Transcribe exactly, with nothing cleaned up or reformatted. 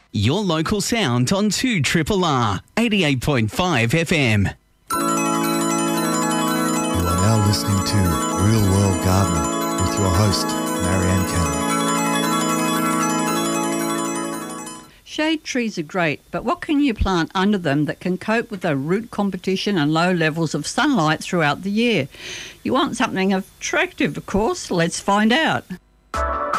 Your local sound on two Triple R, eighty-eight point five F M. You are now listening to Real World Gardening with your host, Marianne Cannon. Shade trees are great, but what can you plant under them that can cope with the root competition and low levels of sunlight throughout the year? You want something attractive, of course. Let's find out.